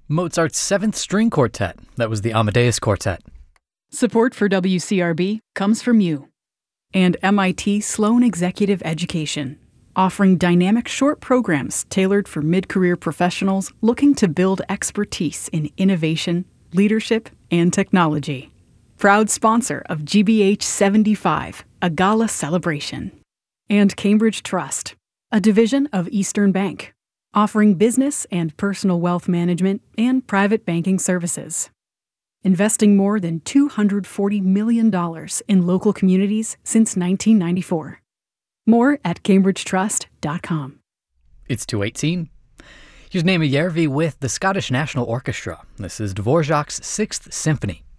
Mozart's Seventh String Quartet. That was the Amadeus Quartet. Support for WCRB comes from you and MIT Sloan Executive Education, offering dynamic short programs tailored for mid-career professionals looking to build expertise in innovation, leadership, and technology. Proud sponsor of GBH 75, a gala celebration. And Cambridge Trust, a division of Eastern Bank, offering business and personal wealth management and private banking services. Investing more than $240 million in local communities since 1994. More at cambridgetrust.com. It's 2:18. Here's Naima Järvi with the Scottish National Orchestra. This is Dvorak's Sixth Symphony.